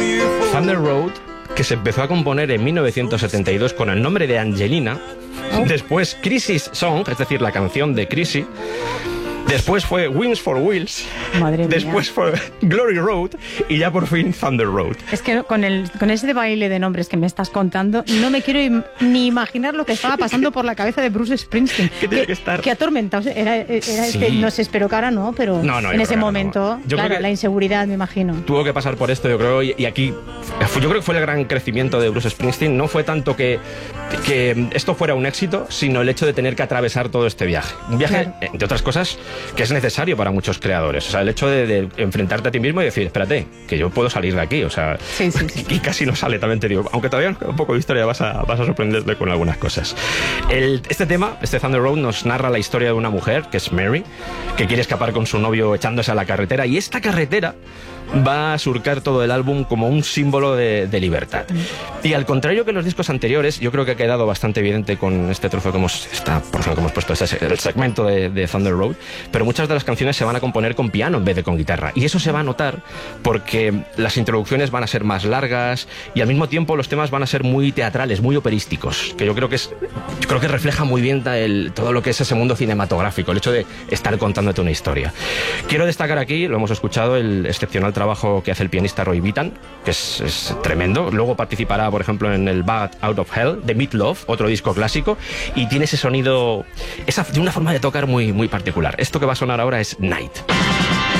Thunder Road, que se empezó a componer en 1972 con el nombre de Angelina. Después Crisis Song, es decir, la canción de Crisis. Después fue Wings for Wheels. Madre mía. Después fue Glory Road. Y ya por fin Thunder Road. Es que con ese baile de nombres que me estás contando, no me quiero ni imaginar lo que estaba pasando por la cabeza de Bruce Springsteen. ¿Qué tiene que estar? Qué atormentado. Sí. No sé, espero que ahora no, pero No, en ese momento, Yo claro, creo que la inseguridad, me imagino. tuvo que pasar por esto, yo creo, y aquí yo creo que fue el gran crecimiento de Bruce Springsteen. No fue tanto que esto fuera un éxito, sino el hecho de tener que atravesar todo este viaje. Un viaje, Claro. entre otras cosas, que es necesario para muchos creadores. O sea, el hecho de enfrentarte a ti mismo y decir, espérate, que yo puedo salir de aquí. O sea, Sí, sí, sí. y casi no sale, también te digo. Aunque todavía nos queda un poco de historia, vas a sorprenderte con algunas cosas. Este Thunder Road, nos narra la historia de una mujer, que es Mary, que quiere escapar con su novio echándose a la carretera. Y esta carretera va a surcar todo el álbum como un símbolo de libertad. Y al contrario que los discos anteriores, yo creo que ha quedado bastante evidente con este trozo que esta porción que hemos puesto, este es el segmento de Thunder Road, pero muchas de las canciones se van a componer con piano en vez de con guitarra. Y eso se va a notar porque las introducciones van a ser más largas y al mismo tiempo los temas van a ser muy teatrales, muy operísticos, que yo creo que refleja muy bien todo lo que es ese mundo cinematográfico, el hecho de estar contándote una historia. Quiero destacar aquí, lo hemos escuchado, el excepcional trabajo que hace el pianista Roy Bittan, que es tremendo. Luego participará, por ejemplo, en el Bad Out of Hell de Meat Loaf, otro disco clásico, y tiene ese sonido, de una forma de tocar muy, muy particular. Esto que va a sonar ahora es Night.